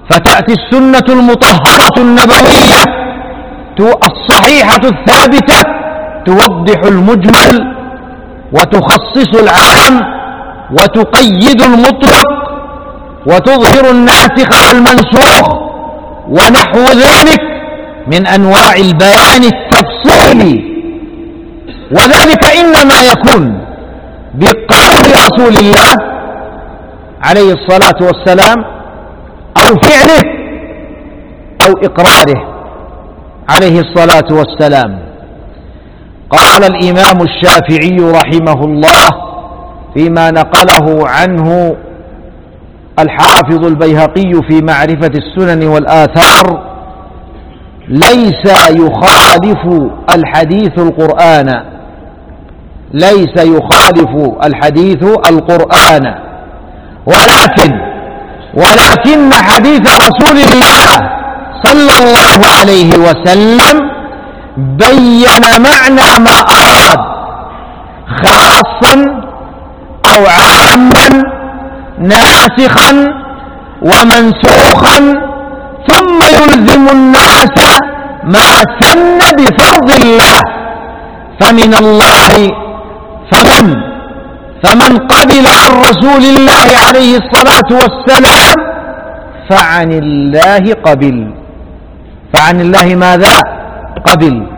فتأتي السنة المطهرة النبوية الصحيحة الثابتة توضح المجمل وتخصص العام وتقيد المطلق وتظهر الناسخ والمنسوخ ونحو ذلك من أنواع البيان التفصيلي، وذلك إنما يكون بقول رسول الله عليه الصلاة والسلام أو فعله أو إقراره عليه الصلاة والسلام. قال الإمام الشافعي رحمه الله فيما نقله عنه الحافظ البيهقي في معرفة السنن والآثار: ليس يخالف الحديث القرآن، ليس يخالف الحديث القرآن، ولكن حديث رسول الله صلى الله عليه وسلم بين معنى ما أراد خاصا أو عاما ناسخا ومنسوخا، ثم يلزم الناس ما سن بفرض الله. فمن الله فمن قبل عن رسول الله عليه الصلاة والسلام فعن الله قبل، فعن الله ماذا؟ قبل.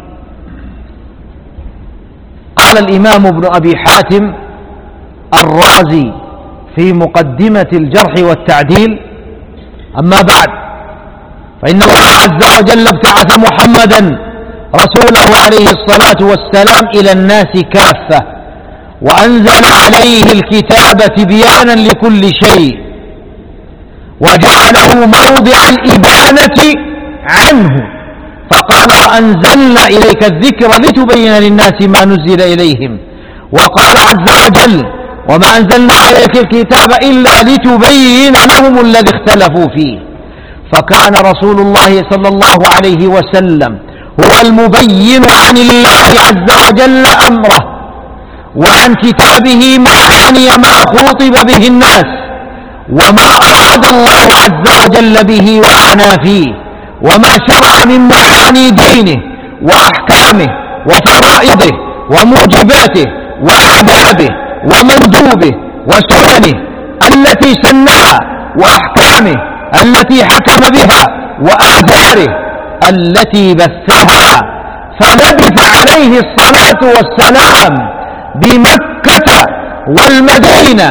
قال الإمام ابن أبي حاتم الرازي في مقدمة الجرح والتعديل: أما بعد، فإن الله عز وجل ابتعث محمدا رسوله عليه الصلاة والسلام إلى الناس كافة، وأنزل عليه الكتاب تبيانا لكل شيء، وجعله موضع الإبانة عنه، فقال: وأنزلنا إليك الذكر لتبين للناس ما نزل إليهم. وقال عز وجل: وما أنزلنا عليك الكتاب إلا لتبين لهم الذي اختلفوا فيه. فكان رسول الله صلى الله عليه وسلم هو المبين عن الله عز وجل أمره وعن كتابه معاني ما خوطب به الناس وما أراد الله عز وجل به وعنى فيه، وما شرع من معاني دينه وأحكامه وفرائضه وموجباته وآدابه ومندوبه وسننه التي سنها وأحكامه التي حكم بها وآثاره التي بثها. فلبث عليه الصلاة والسلام بمكة والمدينة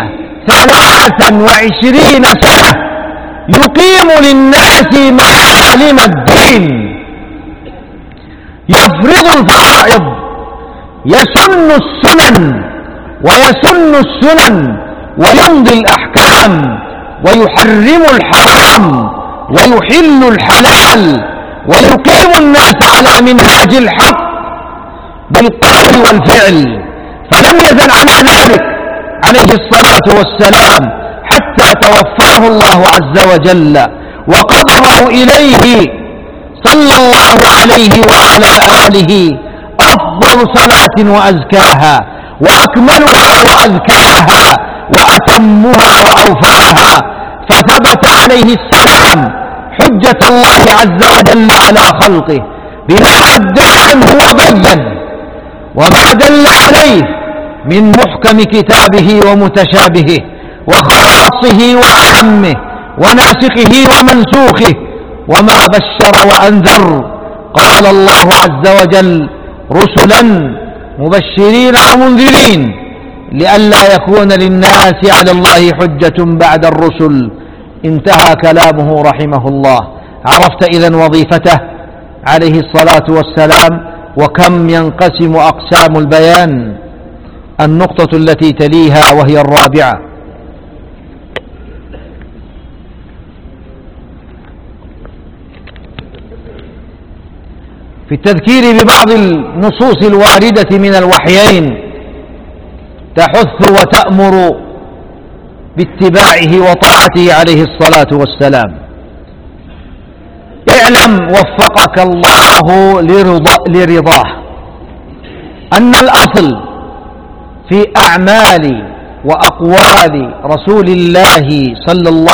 23 سنة يقيم للناس معالم الدين، يفرض الفرائض، يسن السنن ويمضي الأحكام، ويحرم الحرام ويحل الحلال، ويقيم الناس على منهاج الحق بالقول والفعل. فلم يزل على ذلك عليه الصلاة والسلام حتى توفاه الله عز وجل وقبضه إليه صلى الله عليه وعلى آله أفضل صلاة وأزكاها وأكملها وأذكاها وأتمها وأوفاها. فثبت عليه السلام حجة الله عز وجل على خلقه بما أدى عنه وبين وما دل عليه من محكم كتابه ومتشابهه وخاصه وعامه وناسخه ومنسوخه وما بشر وأنذر. قال الله عز وجل: رسلا مبشرين ومنذرين لئلا يكون للناس على الله حجة بعد الرسل. انتهى كلامه رحمه الله. عرفت إذن وظيفته عليه الصلاة والسلام وكم ينقسم أقسام البيان. النقطة التي تليها وهي الرابعة: في التذكير ببعض النصوص الواردة من الوحيين تحث وتأمر باتباعه وطاعته عليه الصلاة والسلام. اعلم وفقك الله لرضاه أن الأصل في أعمال وأقوال رسول الله صلى الله